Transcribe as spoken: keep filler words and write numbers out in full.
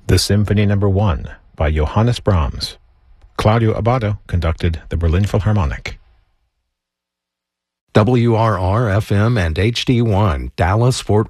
The Symphony Number One by Johannes Brahms. Claudio Abbado conducted the Berlin Philharmonic. W R R F M and H D one, Dallas, Fort